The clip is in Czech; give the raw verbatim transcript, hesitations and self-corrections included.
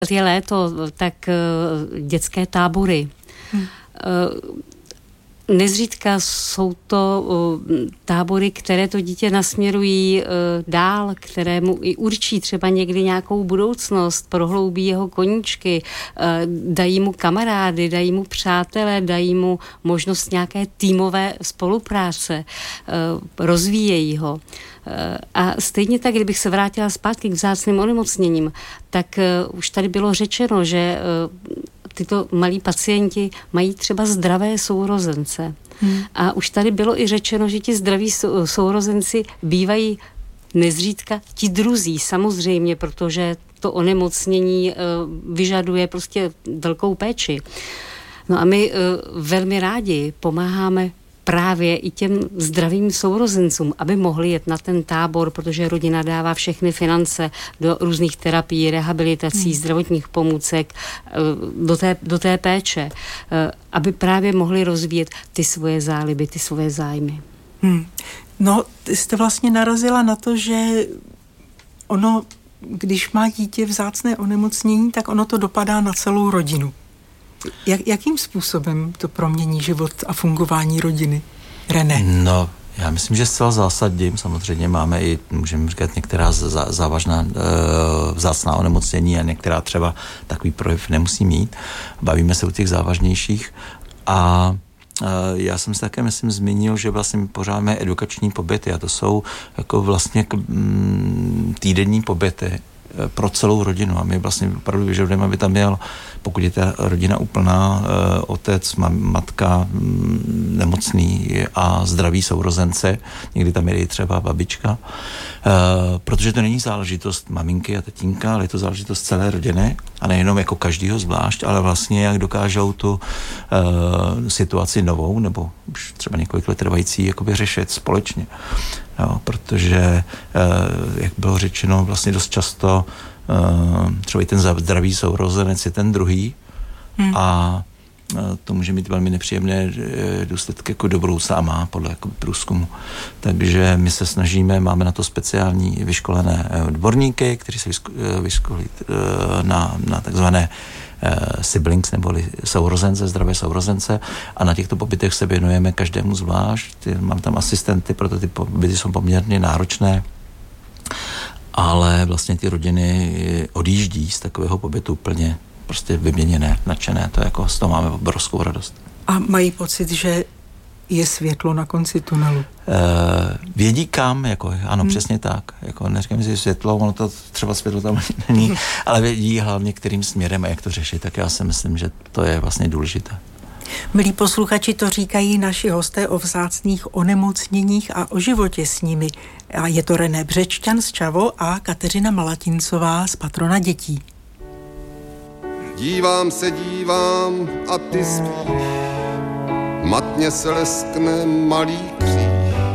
je léto, tak dětské tábory. Hmm. Nezřídka jsou to tábory, které to dítě nasměrují dál, které mu i určí třeba někdy nějakou budoucnost, prohloubí jeho koníčky, dají mu kamarády, dají mu přátele, dají mu možnost nějaké týmové spolupráce, rozvíjejí ho. A stejně tak, kdybych se vrátila zpátky k vzácným onemocněním, tak už tady bylo řečeno, že tyto malí pacienti mají třeba zdravé sourozence. Hmm. A už tady bylo i řečeno, že ti zdraví sourozenci bývají nezřídka ti druzí, samozřejmě, protože to onemocnění vyžaduje prostě velkou péči. No a my velmi rádi pomáháme právě i těm zdravým sourozencům, aby mohli jet na ten tábor, protože rodina dává všechny finance do různých terapií, rehabilitací, hmm. zdravotních pomůcek, do té, do té péče, aby právě mohli rozvíjet ty svoje záliby, ty svoje zájmy. Hmm. No, jste vlastně narazila na to, že ono, když má dítě vzácné onemocnění, tak ono to dopadá na celou rodinu. Jak, jakým způsobem to promění život a fungování rodiny? René? No, já myslím, že zcela zásadním. Samozřejmě máme i, můžeme říkat, některá zá, závažná e, vzácná onemocnění a některá třeba takový projev nemusí mít. Bavíme se o těch závažnějších a e, já jsem se také, myslím, zmínil, že vlastně pořádáme edukační pobyty a to jsou jako vlastně k, m, týdenní pobyty pro celou rodinu a my vlastně opravdu vyžadujeme, aby tam měl, pokud je ta rodina úplná, otec, matka, nemocný a zdraví sourozence, někdy tam je i třeba babička, protože to není záležitost maminky a tatínka, ale je to záležitost celé rodiny a nejenom jako každýho zvlášť, ale vlastně jak dokážou tu situaci novou nebo už třeba několik let trvající jakoby řešit společně. Jo, protože, jak bylo řečeno, vlastně dost často třeba i ten zdravý sourozenec je ten druhý hmm. a to může mít velmi nepříjemné důsledky jako do budoucna a má podle jako průzkumu. Takže my se snažíme, máme na to speciální vyškolené odborníky, kteří se vyškolí na, na takzvané siblings neboli sourozence, zdravé sourozence a na těchto pobytech se věnujeme každému zvlášť. Mám tam asistenty, proto ty pobyty jsou poměrně náročné, ale vlastně ty rodiny odjíždí z takového pobytu plně prostě vyměněné, nadšené, to jako z toho máme obrovskou radost. A mají pocit, že je světlo na konci tunelu? Uh, vědí kam, jako, ano, hmm. přesně tak. Jako, neříkám, že je světlo, ono to třeba světlo tam není, ale vědí hlavně, kterým směrem a jak to řešit, tak já si myslím, že to je vlastně důležité. Milí posluchači, to říkají naši hosté o vzácných onemocněních a o životě s nimi. A je to René Břečťan z Čavo a Kateřina Malatincová z Patrona dětí. Dívám se, dívám a ty spíš, matně se leskne malých